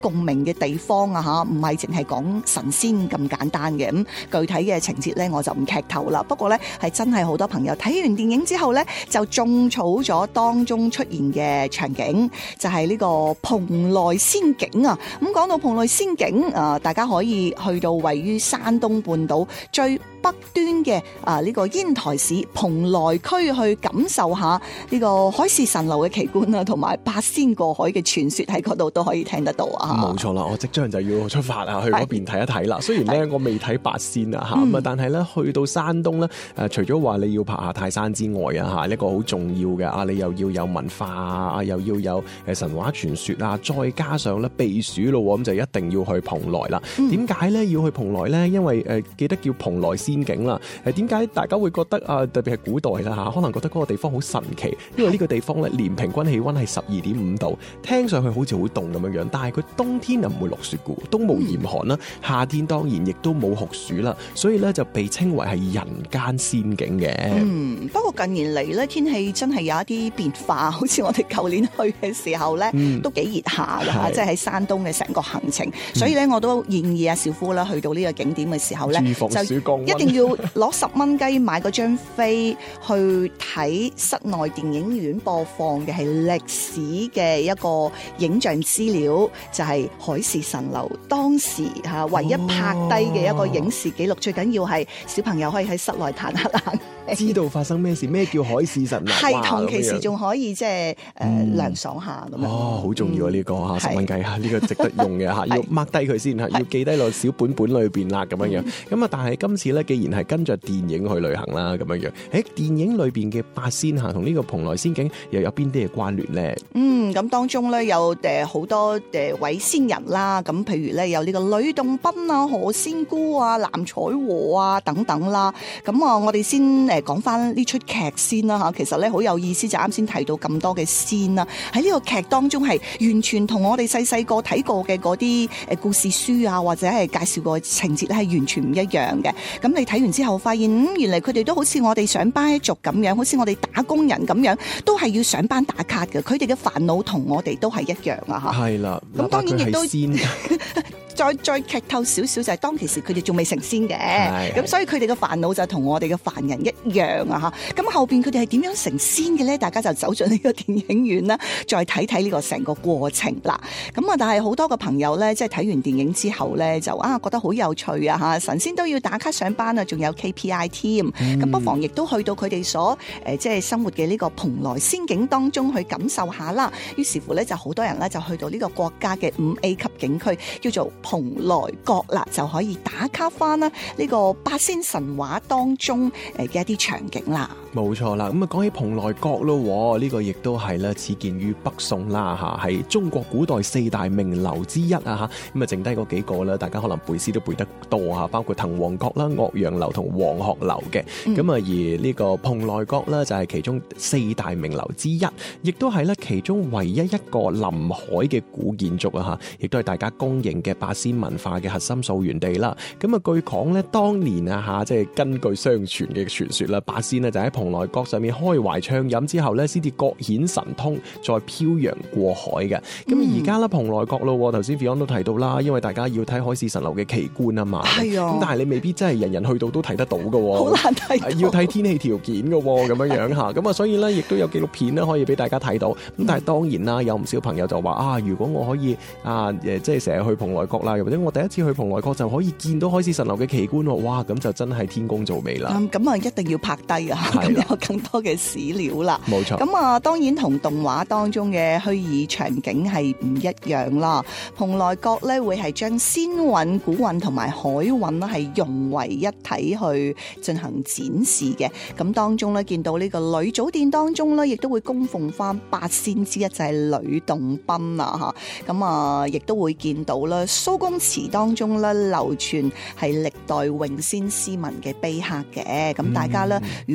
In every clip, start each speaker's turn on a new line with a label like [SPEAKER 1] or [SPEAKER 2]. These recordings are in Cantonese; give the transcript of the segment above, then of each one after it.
[SPEAKER 1] 共鳴嘅地方啊嚇，唔係淨係講神仙咁簡單嘅。具體嘅情節咧我就唔劇透啦。不過咧係真係好多朋友睇完電影之後咧就種草咗當中出現嘅場景，就係呢個蓬萊仙境啊。咁講到蓬萊仙境大家可以去到位於山東半島最北端嘅呢個煙台市蓬萊區去感受下呢個海市蜃樓嘅奇觀啦，同埋八仙過海嘅傳說喺嗰度都可以聽得到啊！
[SPEAKER 2] 冇錯啦，我即將就要出發去嗰邊睇一睇啦。雖然咧我未睇八仙啊但係咧去到山東咧除咗話你要爬下泰山之外啊呢個好重要嘅你又要有文化啊，又要有神話傳說啊，再加上咧避暑咯，咁就一定要去蓬萊啦。點解咧要去蓬萊咧？因為記得叫蓬萊仙境啦。點解大家會覺得特別係古代啦可能覺得嗰個地方好神奇？因為呢個地方咧年平均氣溫係12.5度，聽上去好似好凍咁樣樣，但係佢冬天唔會落雪嘅，冬無嚴寒啦，夏天當然亦都冇酷暑啦，所以咧就被稱為係人間仙境嘅。
[SPEAKER 1] 不過近年嚟咧天氣真係有一啲變化，好似我哋舊年去嘅時候咧都幾熱下㗎，即係喺山東嘅成個行程。所以咧我都建議阿小夫啦去到呢個景點嘅時候咧，就一定要攞10蚊雞買嗰張飛去睇室內電影院播放嘅係歷史嘅一個影像資料，就係海市蜃樓當時唯一拍低嘅一個影視記錄。最緊要係小朋友可以喺室內彈下冷，
[SPEAKER 2] 知道發生咩事，咩叫海市蜃樓，
[SPEAKER 1] 係同其時仲可以即係涼爽下咁樣。
[SPEAKER 2] 好重要啊呢個10蚊雞呢個值得用嘅要 mark 低佢先要記低落小本本裏邊啦咁樣樣。咁但係今次咧既然係跟着電影去旅行啦咁樣樣，電影裏邊嘅八仙同呢個蓬萊仙境又有邊啲嘅關聯咧？
[SPEAKER 1] 咁當中咧有好多位仙人啦，咁譬如咧有呢個呂洞賓啊、何仙姑啊、藍采和啊等等啦。咁我哋先講翻呢出劇先啦嚇。其實咧好有意思，就啱先提到咁多嘅仙啦，喺呢個劇當中係完全同我哋細個睇過嘅嗰啲故事書啊，或者係介紹過嘅情節咧係完全唔一樣嘅。咁你睇完之後發現，原來佢哋都好似我哋上班一族咁樣，好似我哋打工人咁樣，都係要上班打卡嘅。佢哋嘅煩惱同我哋都係一樣啊嚇。
[SPEAKER 2] 係啦，
[SPEAKER 1] 咁當然亦都
[SPEAKER 2] 先
[SPEAKER 1] 再劇透少少，就係當其時佢哋仲未成仙嘅，咁所以佢哋嘅煩惱就同我哋嘅凡人一樣啊嚇。咁後邊佢哋係點樣成仙嘅咧？大家就走進呢個電影院啦，再睇睇呢個成個過程啦。咁但係好多個朋友咧，即係睇完電影之後咧，就覺得好有趣啊嚇！神仙都要打卡上班啊，仲有 KPI 添。咁不妨亦都去到佢哋所即係生活嘅呢個蓬萊仙境當中去感受下啦。於是乎咧，就好多人咧就去到呢個國家嘅5A 級景區，叫做蓬萊閣啦，就可以打卡翻啦呢個八仙神話當中嘅一啲場景啦。
[SPEAKER 2] 冇錯啦，咁講起蓬萊閣咯，呢個亦都係咧始建於北宋啦嚇，係中國古代4大名樓之一啊嚇。咁剩低嗰幾個咧，大家可能背詩都背得多嚇，包括滕王閣啦、岳陽樓同黃鶴樓嘅。咁而呢個蓬萊閣咧就係其中4大名樓之一，亦都係咧其中唯一一個臨海嘅古建築啊嚇，亦都係大家公認嘅八仙文化嘅核心溯源地啦。咁據講咧，當年啊嚇，即係根據相傳嘅傳說啦，八仙咧就喺蓬萊閣上面開懷暢飲之後咧，先至各顯神通，再漂洋過海嘅。咁而家咧蓬萊閣咯，頭先 Fion 都提到啦，因為大家要睇海市蜃樓嘅奇觀啊嘛。係啊。咁但係你未必真係人人去到都睇得到嘅，
[SPEAKER 1] 好難睇。
[SPEAKER 2] 要睇天氣條件嘅咁樣樣嚇。咁所以咧亦都有紀錄片咧可以俾大家睇到。咁但係當然啦，有唔少朋友就話如果我可以即係成日去蓬萊閣啦，又或者我第一次去蓬萊閣就可以見到海市蜃樓嘅奇觀喎，哇！咁就真係天公造美啦。咁
[SPEAKER 1] 一定要拍低啊，咁有更多嘅史料啦。
[SPEAKER 2] 冇錯。
[SPEAKER 1] 咁當然同動畫當中嘅虛擬場景係唔一樣啦。蓬萊閣咧會係將仙韻、古韻同埋海韻咧係融為一體去進行展示嘅。咁當中咧見到呢個呂祖殿當中咧，亦都會供奉翻八仙之一就係呂洞賓啊嚇。咁亦都會見到啦，蘇公祠當中咧流傳係歷代詠仙詩文嘅碑刻嘅。咁大家咧如果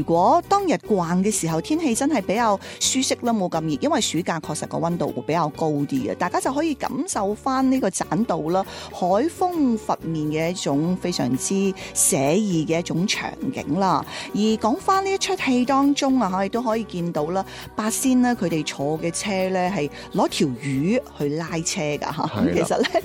[SPEAKER 1] 當日逛嘅時候天氣真係比較舒適啦，冇咁熱，因為暑假確實個溫度會比較高啲嘅，大家就可以感受翻呢個棧道啦，海風拂面嘅一種非常之寫意嘅一種場景啦。而講翻呢一出戲當中啊，亦都可以見到啦，八仙呢，佢哋坐嘅車咧係攞條魚去拉車噶吓，其實咧。